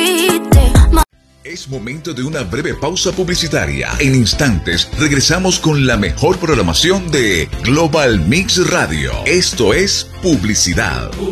fuiste. Es momento de una breve pausa publicitaria. En instantes regresamos con la mejor programación de Global Mix Radio. Esto es publicidad.